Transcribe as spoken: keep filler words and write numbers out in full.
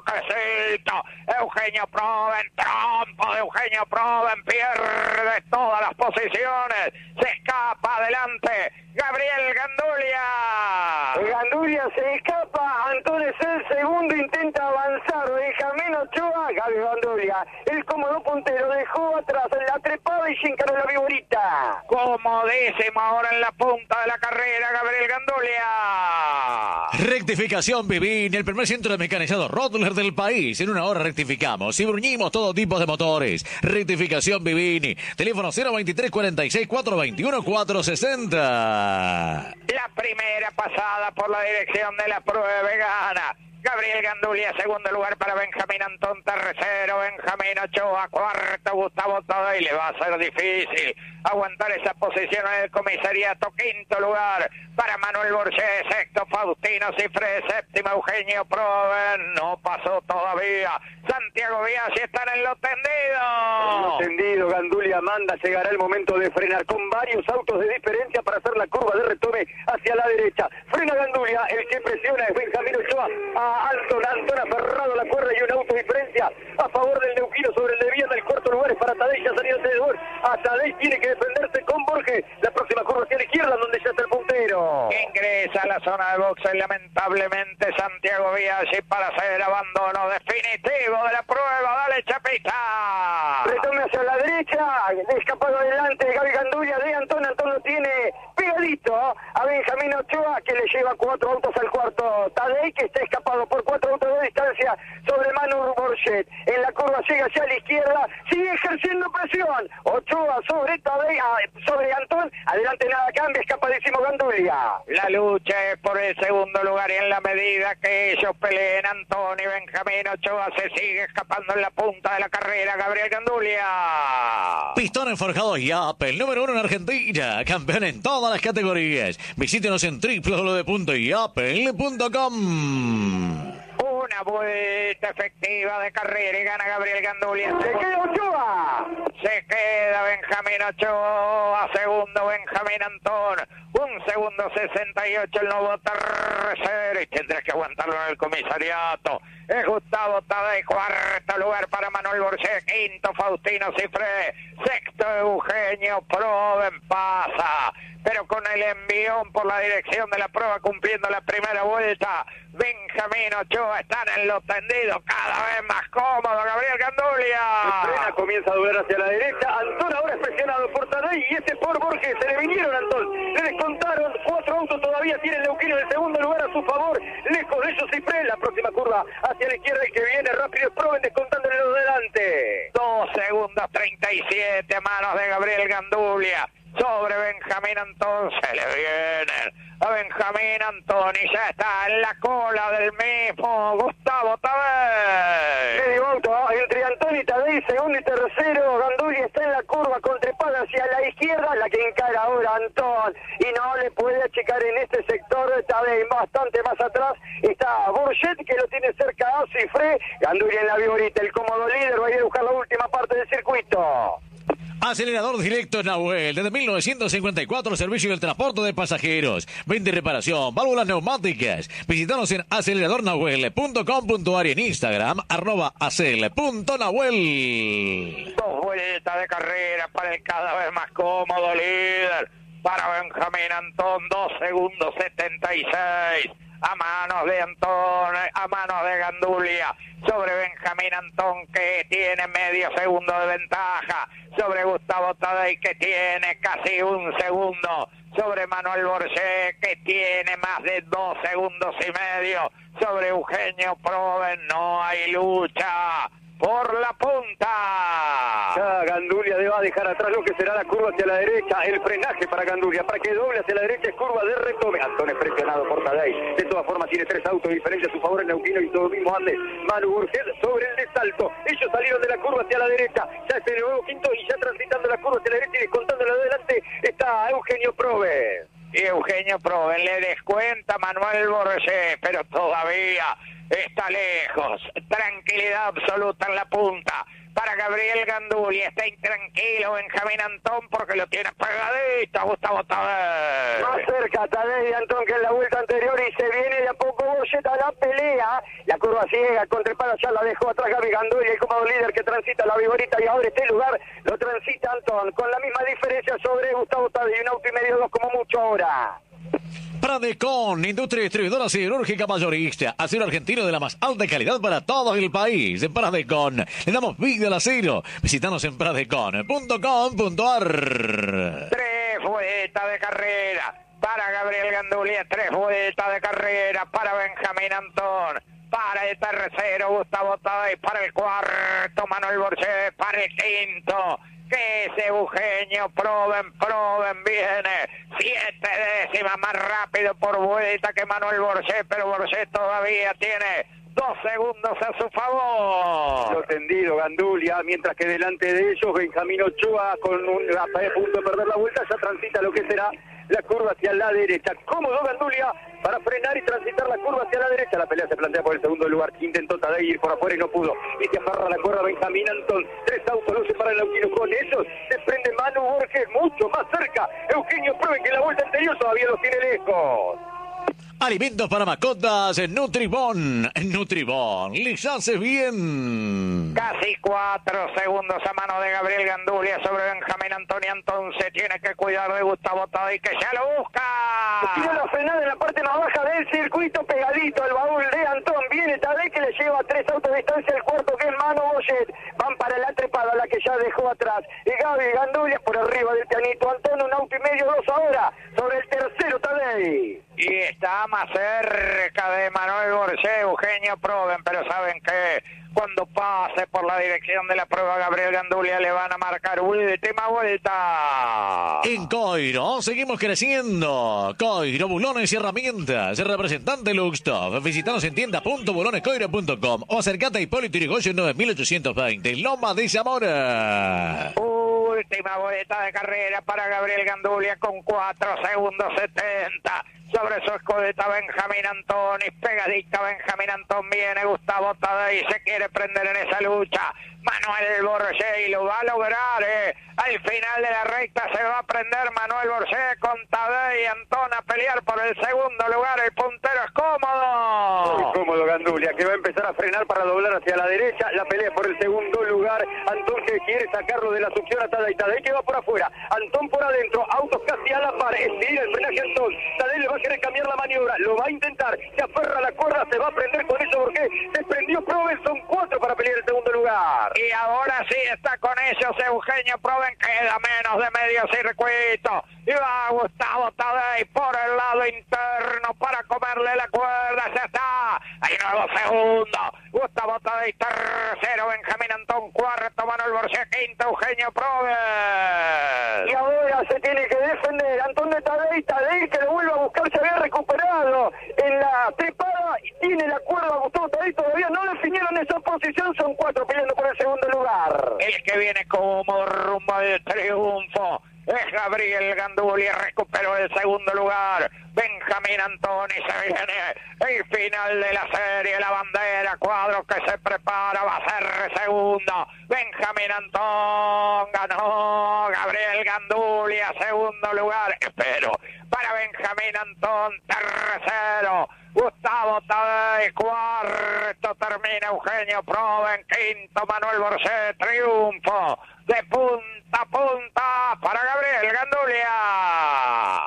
toquecito. Eugenio Proven, trompo de Eugenio Proven, pierde todas las posiciones. Se escapa adelante Gabriel Gandulia. Gandulia se escapa, Antón es el segundo, intenta avanzar. Benjamín Ochoa, Gaby Gandulia, el cómodo puntero, dejó atrás la trepada y se encaró la viborita. Comodísimo ahora en la punta de la carrera, Gabriel Gandulia. Rectificación Vivini, el primer centro de mecanizado Rottler del país. En una hora rectificamos y bruñimos todo tipo de motores. Rectificación Vivini. Teléfono cero veintitrés cuarenta y seis cuatrocientos veintiuno cuatrocientos sesenta. La primera pasada por la dirección de la prueba gana Gabriel Gandulia, segundo lugar para Benjamín Antón, tercero Benjamín Ochoa, cuarto Gustavo Tadei. Le va a ser difícil aguantar esa posición en el comisariato. Quinto lugar para Manuel Borges, sexto Faustino Cifré, séptimo Eugenio Proven. No pasó todavía Santiago Biaggi, están en lo tendido. En lo tendido, Gandulia manda, llegará el momento de frenar con varios autos de diferencia para hacer la curva de retome hacia la derecha. Frena Gandulia, el que presiona es Benjamín Ochoa. A Anton, Anton aferrado a la cuerda y una autodiferencia a favor del neuquino sobre el de Viana. El cuarto lugar es para Tadei, ya salió el tenedor. A Tadei tiene que defenderse con Borges. La próxima curva hacia la izquierda, donde ya está el puntero. Ingresa a la zona de boxes lamentablemente Santiago Biaggi para hacer abandono definitivo de la prueba. Dale, Chapita. Retome hacia la derecha, escapado adelante Gaby Gandulia de Antón. Antón lo tiene pegadito a Benjamín Ochoa, que le lleva cuatro autos al cuarto. Tadei, que está escapado por cuatro autos de distancia sobre Manu Borget. En la curva llega hacia la izquierda, sigue ejerciendo presión. Ochoa sobre Tadei, sobre Antón. Adelante nada cambia, escapadísimo Gandulia. La lucha es por el segundo lugar y en la medida que ellos peleen, Antón y Benjamín Ochoa se sigue escapando en la punta de la carrera Gabriel Gandulia. Pistones forjados Yapel, número uno en Argentina, campeón en todas las categorías. Visítenos en w w w punto yapel punto com. Una vuelta efectiva de carrera y gana Gabriel Gandulia. Se queda Ochoa. Se queda Benjamín Ochoa, segundo Benjamín Antón, un segundo sesenta y ocho el nuevo tercero y tendrás que aguantarlo en el comisariato. Es Gustavo Tadei, cuarto lugar para Manuel Borges, quinto Faustino Cifré, sexto Eugenio Proven. Pasa, pero con el envión por la dirección de la prueba cumpliendo la primera vuelta. Benjamín Ochoa están en lo tendido, cada vez más cómodo Gabriel Gandulia. El frena comienza a doblar hacia la derecha. Antón ahora es presionado por Tadei y ese por Borges. Se le vinieron a Antón, le descontaron cuatro autos, todavía tiene el neuquino en el segundo lugar a su favor. Lejos de ellos Cifré, la próxima curva hacia la izquierda, el que viene rápido es Proven descontándole los delante. Dos segundos treinta y siete a manos de Gabriel Gandulia. Sobre Benjamín Antón se le vienen a Benjamín Antón y ya está en la cola del mismo Gustavo Tadei. Medio auto entre Antón y Tadei, segundo y tercero. Gandulia está en la curva con trepada hacia la izquierda, la que encara ahora Antón y no le puede achicar en este sector. Tadei bastante más atrás está Borget, que lo tiene cerca a Cifré. Gandulia en la viborita, el cómodo líder, va a ir a buscar la última parte del circuito. Acelerador directo Nahuel, desde mil novecientos cincuenta y cuatro, servicio del transporte de pasajeros, venta y reparación, válvulas neumáticas. Visítanos en acelerador nahuel punto com punto a r y en Instagram, arroba acel punto nahuel. Dos vueltas de carrera para el cada vez más cómodo líder, para Benjamín Antón, dos segundos setenta y seis. A manos de Antón, a manos de Gandulia, sobre Benjamín Antón, que tiene medio segundo de ventaja, sobre Gustavo Tadei, que tiene casi un segundo, sobre Manuel Borges, que tiene más de dos segundos y medio, sobre Eugenio Proven. No hay lucha por la punta. Ya Gandulia va a dejar atrás lo que será la curva hacia la derecha. El frenaje para Gandulia, para que doble hacia la derecha, es curva de retome. Antón es presionado por Tadei. De todas formas tiene tres autos diferentes a su favor, el neuquino y todo lo mismo ande Manu Borges sobre el de salto. Ellos salieron de la curva hacia la derecha. Ya es el nuevo quinto y ya transitando la curva hacia la derecha y descontándolo adelante está Eugenio Proven. Y Eugenio Proven le descuenta a Manuel Borges, pero todavía está lejos. Tranquilidad absoluta en la punta para Gabriel Gandulia. Está intranquilo Benjamín Antón porque lo tiene pegadito Gustavo Tadei. Más cerca Tadei y Antón que en la vuelta anterior y se viene de a poco Boyeta la pelea. La curva ciega contra el palo ya la dejó atrás Gaby Gandulia, el cómodo líder que transita la vigorita y ahora este lugar lo transita Antón con la misma diferencia sobre Gustavo Tadei, un auto y medio, dos como mucho ahora. Pradecon, industria distribuidora siderúrgica mayorista, acero argentino de la más alta calidad para todo el país. En Pradecon le damos vida al acero. Visítanos en pradecon punto com punto ar. Tres vueltas de carrera para Gabriel Gandulia, tres vueltas de carrera para Benjamín Antón, para el tercero Gustavo Tadei, para el cuarto Manuel Borges, para el quinto que es Eugenio Proben. Proben viene siete décimas más rápido por vuelta que Manuel Borges, pero Borges todavía tiene dos segundos a su favor. Lo tendido Gandulia, mientras que delante de ellos Benjamín Ochoa con un a punto de perder la vuelta ya transita lo que será la curva hacia la derecha. Cómodo Gandulia para frenar y transitar la curva hacia la derecha. La pelea se plantea por el segundo lugar. Intentó Tadei ir por afuera y no pudo. Y se aferra la cuerda Benjamín Antón. Tres autos lo separan el Auquino. Con ellos se prende Manu Borges mucho más cerca. Eugenio Proben, que en la vuelta anterior todavía los tiene lejos. Alimentos para mascotas en Nutribón. En Nutribón, les hace bien. Casi cuatro segundos a mano de Gabriel Gandulia sobre Benjamín Antonio Antón. Se tiene que cuidar de Gustavo Tadei, que ya lo busca. Tiene la frenada en la parte más baja del circuito, pegadito al baúl de Antón. Viene Tadei, que le lleva tres autos de distancia. El cuarto, que es Manu Boyet. Van para la trepada, la que ya dejó atrás. Y Gaby Gandulia por arriba del pianito. Antón, un auto y medio, dos ahora. Sobre el tercero, Tadei. Y está más cerca de Manuel Borges, Eugenio Proben, pero ¿saben qué? Cuando pase por la dirección de la prueba Gabriel Gandulia le van a marcar última vuelta. En Coiro seguimos creciendo. Coiro, bulones y herramientas. Representante Luxtop. Visítanos en tienda punto bulones coiro punto com o acercate a Hipólito Yrigoyen nueve mil ochocientos veinte, Loma de Zamora. Última vuelta de carrera para Gabriel Gandulia con cuatro segundos setenta. Sobre su escudeta Benjamín Antón y pegadita Benjamín Antón viene Gustavo Tadei, se quiere prender en esa lucha. Manuel Borges y lo va a lograr, eh. Al final de la recta se va a prender Manuel Borges con Tadei y Antón a pelear por el segundo lugar. El puntero es cómodo. Muy cómodo Gandulia, que va a empezar a frenar para doblar hacia la derecha. La pelea por el segundo lugar. Antón, que quiere sacarlo de la succión a Tadei. Tadei, que va por afuera. Antón por adentro. Autos casi a la par. Estira el frenaje Antón. Tadei le va a querer cambiar la maniobra. Lo va a intentar. Se aferra a la cuerda. Se va a prender con eso porque se prendió Proben. Son cuatro para pelear el segundo lugar. Y ahora sí está con ellos Eugenio Proben. Queda menos de medio circuito. Y va Gustavo Tadei por el lado interno para comerle la cuerda. Ya está. Hay nuevo segundo. Gustavo Tadei tercero. Benjamín Antón cuarto. Manuel Borges quinto. Eugenio Proben. Y ahora se tiene que defender Antón de Tadei. Tadei, que lo vuelve a buscar, se había recuperado en la trepada y tiene la cuerda. Gustavo Tadei todavía no definieron esa posición. Son cuatro peleando por el segundo lugar. El que viene como rumbo al triunfo es Gabriel Gandulia, recuperó el segundo lugar. Benjamín Antón, y se viene el final de la serie, la bandera, cuadro que se prepara, va a ser segundo. Benjamín Antón ganó, Gabriel Gandulia, segundo lugar, espero, para Benjamín Antón, tercero. Gustavo Tadei, cuarto, termina Eugenio Proben, quinto Manuel Borges, triunfo de punta a punta para Gabriel Gandulia.